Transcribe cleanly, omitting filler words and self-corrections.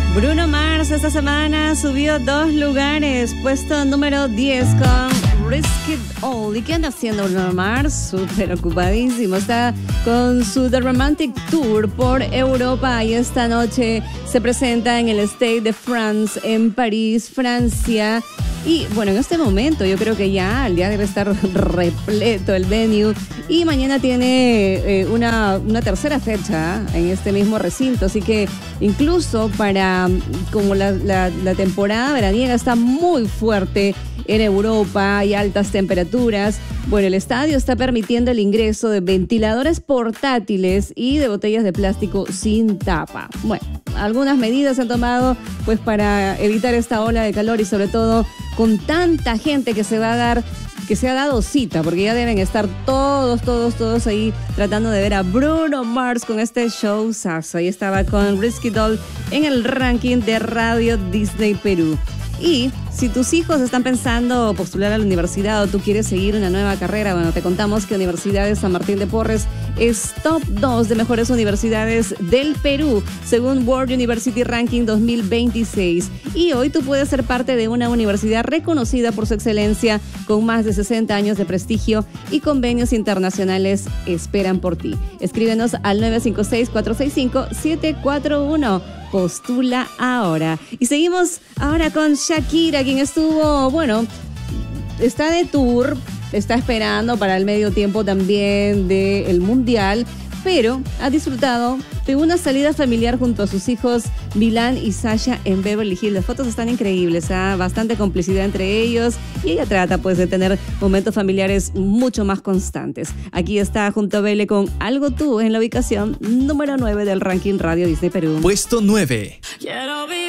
Bruno Mars esta semana subió 2 lugares, puesto número 10 con Risk It All. ¿Y qué anda haciendo Bruno Mars? Súper ocupadísimo, está con su The Romantic Tour por Europa y esta noche se presenta en el Stade de France en París, Francia. Y bueno, en este momento yo creo que ya debe estar repleto el venue y mañana tiene una tercera fecha en este mismo recinto, así que incluso para como la temporada veraniega está muy fuerte en Europa, hay altas temperaturas. Bueno, el estadio está permitiendo el ingreso de ventiladores portátiles y de botellas de plástico sin tapa. Bueno, algunas medidas se han tomado pues para evitar esta ola de calor y sobre todo con tanta gente que se ha dado cita, porque ya deben estar todos ahí tratando de ver a Bruno Mars con este showzazo. Ahí estaba con Risk It All en el ranking de Radio Disney Perú. Y si tus hijos están pensando postular a la universidad o tú quieres seguir una nueva carrera, bueno, te contamos que Universidad de San Martín de Porres es top 2 de mejores universidades del Perú, según World University Ranking 2026. Y hoy tú puedes ser parte de una universidad reconocida por su excelencia, con más de 60 años de prestigio y convenios internacionales esperan por ti. Escríbenos al 956-465-741. Postula ahora. Y seguimos ahora con Shakira, quien está de tour, está esperando para el medio tiempo también del Mundial, pero ha disfrutado de una salida familiar junto a sus hijos Milán y Sasha en Beverly Hills. Las fotos están increíbles, bastante complicidad entre ellos y ella trata pues de tener momentos familiares mucho más constantes. Aquí está junto a Bele con Algo Tú en la ubicación número 9 del ranking Radio Disney Perú. Puesto 9.